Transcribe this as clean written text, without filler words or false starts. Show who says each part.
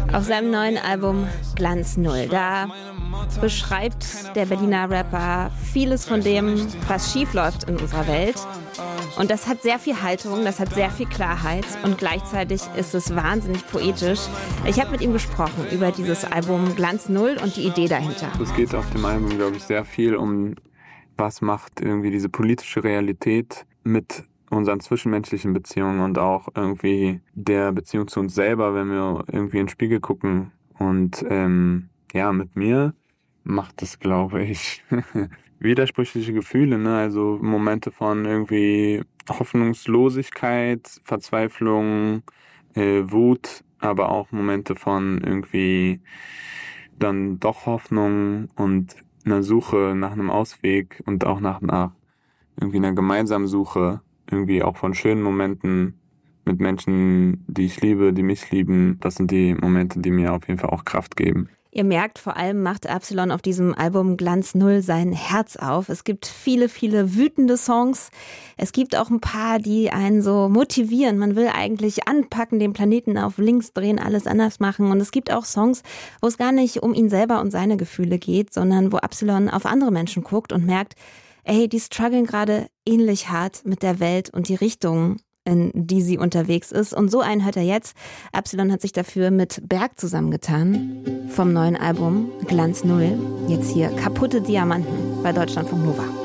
Speaker 1: Auf seinem neuen Album Glanz Null, da beschreibt der Berliner Rapper vieles von dem, was schief läuft in unserer Welt. Und das hat sehr viel Haltung, das hat sehr viel Klarheit und gleichzeitig ist es wahnsinnig poetisch. Ich habe mit ihm gesprochen über dieses Album Glanz Null und die Idee dahinter.
Speaker 2: Es geht auf dem Album, glaube ich, sehr viel um, was macht irgendwie diese politische Realität mit unseren zwischenmenschlichen Beziehungen und auch irgendwie der Beziehung zu uns selber, wenn wir irgendwie in den Spiegel gucken. Und mit mir macht es, glaube ich, widersprüchliche Gefühle, ne? Also Momente von irgendwie Hoffnungslosigkeit, Verzweiflung, Wut, aber auch Momente von irgendwie dann doch Hoffnung und einer Suche nach einem Ausweg und auch nach irgendwie einer gemeinsamen Suche, irgendwie auch von schönen Momenten mit Menschen, die ich liebe, die mich lieben. Das sind die Momente, die mir auf jeden Fall auch Kraft geben.
Speaker 1: Ihr merkt, vor allem macht Absilon auf diesem Album Glanz Null sein Herz auf. Es gibt viele, viele wütende Songs. Es gibt auch ein paar, die einen so motivieren. Man will eigentlich anpacken, den Planeten auf links drehen, alles anders machen. Und es gibt auch Songs, wo es gar nicht um ihn selber und seine Gefühle geht, sondern wo Absilon auf andere Menschen guckt und merkt, ey, die strugglen gerade ähnlich hart mit der Welt und die Richtung, in die sie unterwegs ist. Und so einen hört er jetzt. Absilon hat sich dafür mit Berg zusammengetan. Vom neuen Album Glanz Null. Jetzt hier Kaputte Diamanten bei Deutschlandfunk Nova.